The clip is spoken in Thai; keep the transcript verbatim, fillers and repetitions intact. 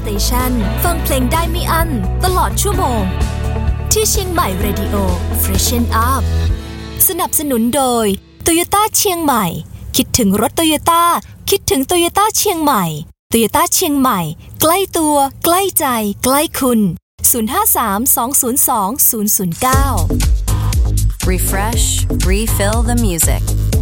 สเตชันฟังเพลงได้ไม่อั้นตลอดชั่วโมงที่เชียงใหม่ Radio Freshen Up สนับสนุนโดย Toyota เชียงใหม่คิดถึงรถ Toyota คิดถึง Toyota เชียงใหม่ Toyota เชียงใหม่ใกล้ตัวใกล้ใจใกล้คุณศูนย์ ห้า สาม สอง ศูนย์ สอง ศูนย์ ศูนย์ เก้า Refresh, refill the music